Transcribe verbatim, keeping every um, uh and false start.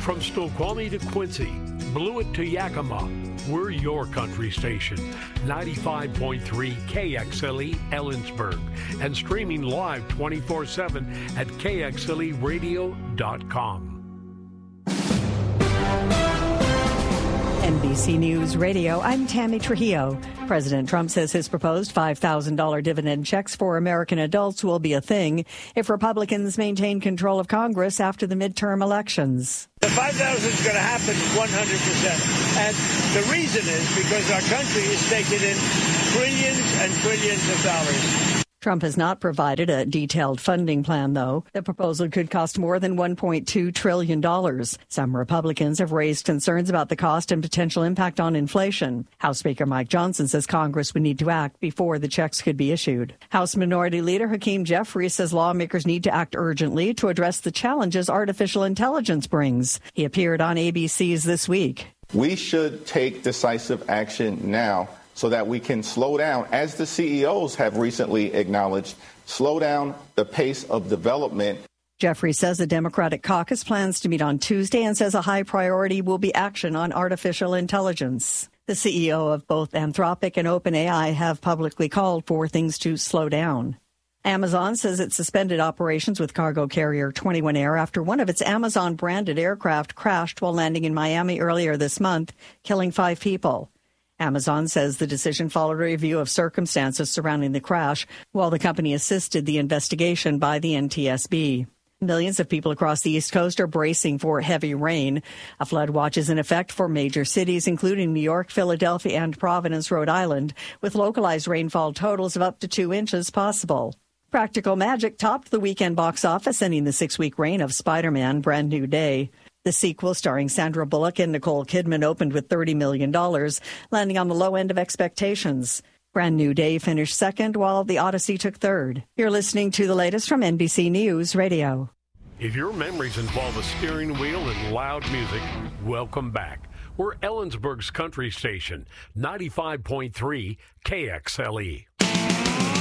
From Snoqualmie to Quincy, Blewett to Yakima, we're your country station. ninety-five point three K X L E Ellensburg and streaming live twenty-four seven at K X L E radio dot com. N B C News Radio, I'm Tammy Trujillo. President Trump says his proposed five thousand dollars dividend checks for American adults will be a thing if Republicans maintain control of Congress after the midterm elections. The five thousand is going to happen one hundred percent. And the reason is because our country is taking in trillions and trillions of dollars. Trump has not provided a detailed funding plan, though. The proposal could cost more than one point two trillion dollars. Some Republicans have raised concerns about the cost and potential impact on inflation. House Speaker Mike Johnson says Congress would need to act before the checks could be issued. House Minority Leader Hakeem Jeffries says lawmakers need to act urgently to address the challenges artificial intelligence brings. He appeared on A B C's This Week. We should take decisive action now, so that we can slow down, as the C E Os have recently acknowledged, slow down the pace of development. Jeffrey says the Democratic caucus plans to meet on Tuesday and says a high priority will be action on artificial intelligence. The C E O of both Anthropic and OpenAI have publicly called for things to slow down. Amazon says it suspended operations with cargo carrier twenty-one Air after one of its Amazon-branded aircraft crashed while landing in Miami earlier this month, killing five people. Amazon says the decision followed a review of circumstances surrounding the crash, while the company assisted the investigation by the N T S B. Millions of people across the East Coast are bracing for heavy rain. A flood watch is in effect for major cities, including New York, Philadelphia, and Providence, Rhode Island, with localized rainfall totals of up to two inches possible. Practical Magic topped the weekend box office, ending the six-week reign of Spider-Man: Brand New Day. The sequel, starring Sandra Bullock and Nicole Kidman, opened with thirty million dollars, landing on the low end of expectations. Brand New Day finished second, while The Odyssey took third. You're listening to the latest from N B C News Radio. If your memories involve a steering wheel and loud music, welcome back. We're Ellensburg's country station, ninety-five point three K X L E.